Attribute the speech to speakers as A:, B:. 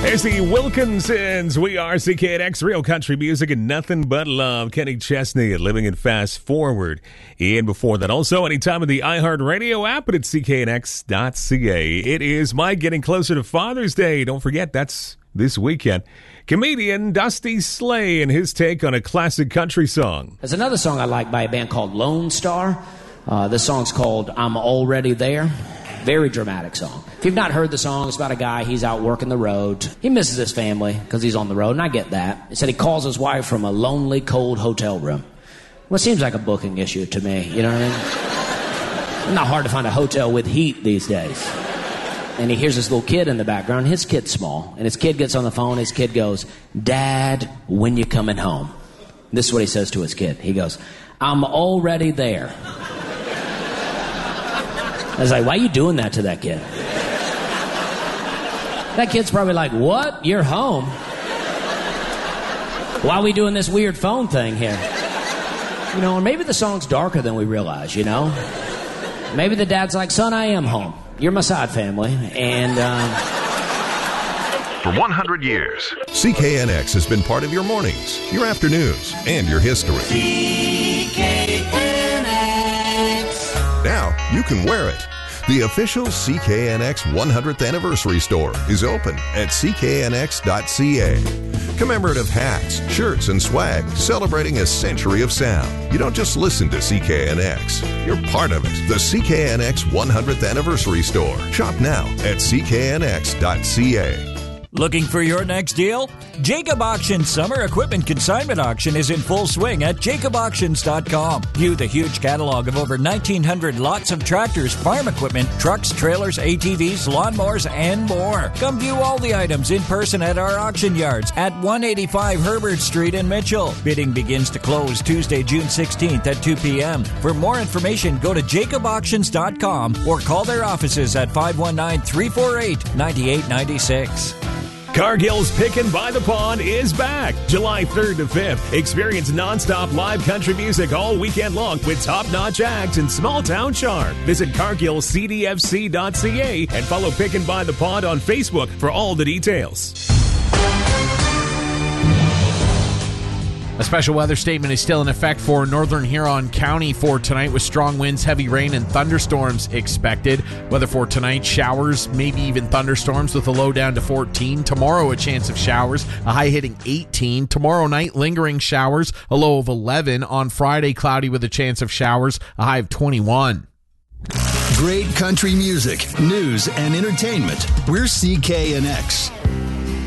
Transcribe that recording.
A: There's the Wilkinsons. We are CKNX, real country music and nothing but love. Kenny Chesney at Living It Fast Forward. And before that, also anytime in the iHeartRadio app and at CKNX.ca. It is Mike getting closer to Father's Day. Don't forget, that's this weekend. Comedian Dusty Slay and his take on a classic country song.
B: There's another song I like by a band called Lone Star. This song's called I'm Already There. Very dramatic song. If you've not heard the song, it's about a guy, he's out working the road. He misses his family because he's on the road, and I get that. He said he calls his wife from a lonely, cold hotel room. Well, it seems like a booking issue to me, you know what I mean? It's not hard to find a hotel with heat these days. And he hears this little kid in the background. His kid's small, and his kid gets on the phone. His kid goes, "Dad, when you coming home?" This is what he says to his kid. He goes, "I'm already there." I was like, why are you doing that to that kid? That kid's probably like, what? You're home? Why are we doing this weird phone thing here? You know, or maybe the song's darker than we realize, you know? Maybe the dad's like, son, I am home. You're my side family. And,
C: For 100 years, CKNX has been part of your mornings, your afternoons, and your history. Now, you can wear it. The official CKNX 100th Anniversary Store is open at cknx.ca. Commemorative hats, shirts, and swag celebrating a century of sound. You don't just listen to CKNX. You're part of it. The CKNX 100th Anniversary Store. Shop now at cknx.ca.
D: Looking for your next deal? Jacob Auction Summer Equipment Consignment Auction is in full swing at jacobauctions.com. View the huge catalog of over 1,900 lots of tractors, farm equipment, trucks, trailers, ATVs, lawnmowers, and more. Come view all the items in person at our auction yards at 185 Herbert Street in Mitchell. Bidding begins to close Tuesday, June 16th at 2 p.m. For more information, go to jacobauctions.com or call their offices at 519-348-9896.
A: Cargill's Pickin' by the Pond is back July 3rd to 5th. Experience nonstop live country music all weekend long with top-notch acts and small-town charm. Visit cargillcdfc.ca and follow Pickin' by the Pond on Facebook for all the details.
E: A special weather statement is still in effect for northern Huron County for tonight with strong winds, heavy rain, and thunderstorms expected. Weather for tonight, showers, maybe even thunderstorms with a low down to 14. Tomorrow, a chance of showers, a high hitting 18. Tomorrow night, lingering showers, a low of 11. On Friday, cloudy with a chance of showers, a high of 21.
F: Great country music, news, and entertainment. We're CKNX.